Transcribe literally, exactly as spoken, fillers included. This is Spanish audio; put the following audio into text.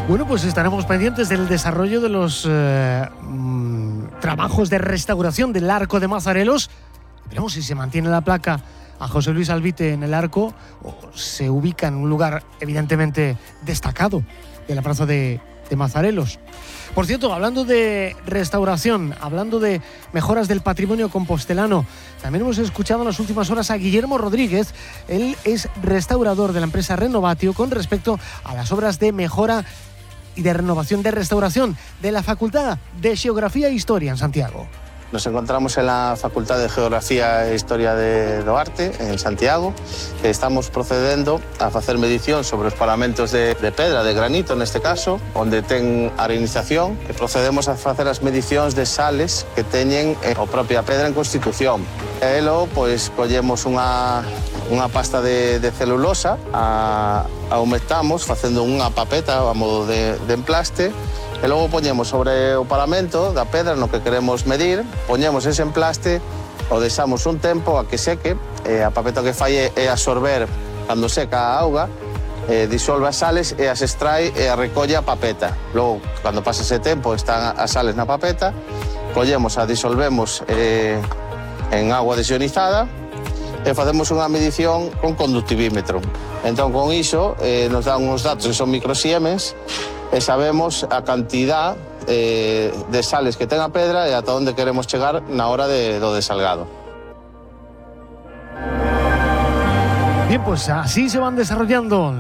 Bueno, pues estaremos pendientes del desarrollo de los eh, mmm, trabajos de restauración del Arco de Mazarelos. Veremos si se mantiene la placa a José Luis Albite en el arco o se ubica en un lugar evidentemente destacado de la plaza de, de Mazarelos. Por cierto, hablando de restauración, hablando de mejoras del patrimonio compostelano, también hemos escuchado en las últimas horas a Guillermo Rodríguez. Él es restaurador de la empresa Renovatio con respecto a las obras de mejora y de renovación de restauración de la Facultad de Xeografía e Historia en Santiago. Nos encontramos en la Facultad de Geografía e Historia de Duarte, en Santiago. Estamos procedendo a facer medición sobre os paramentos de, de pedra, de granito neste caso, onde ten arenización, e procedemos a facer as medicións de sales que teñen a propia pedra en constitución. E logo, pois, collemos unha, unha pasta de, de celulosa, a, a humectamos facendo unha papeta a modo de, de emplaste, e logo poñemos sobre o paramento da pedra no que queremos medir, poñemos ese emplaste, o deixamos un tempo a que seque, e a papeta que fai é absorber, cando seca a auga, e disolve as sales e as extrae e a recolle a papeta. Logo, cando pasa ese tempo, están as sales na papeta, collemos a disolvemos eh, en agua desionizada e facemos unha medición con conductivímetro. Entón, con iso, eh, nos dan uns datos que son microsiemens, e sabemos a cantidad eh, de sales que ten a pedra e ata onde queremos chegar na hora de, do desalgado. Bien, pues así se van desarrollando